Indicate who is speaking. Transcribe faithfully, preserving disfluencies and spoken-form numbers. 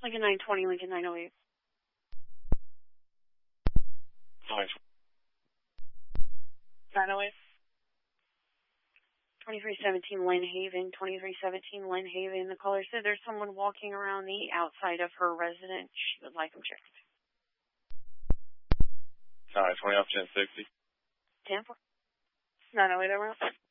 Speaker 1: Lincoln nine twenty, Lincoln nine oh eight.
Speaker 2: Nice.
Speaker 1: nine oh eight. twenty-three seventeen Lynn Haven, twenty-three seventeen Lynn Haven. The caller said there's someone walking around the outside of her residence. She would like them checked.
Speaker 2: Alright, twenty off ten sixty.
Speaker 1: ten four. nine oh eight over.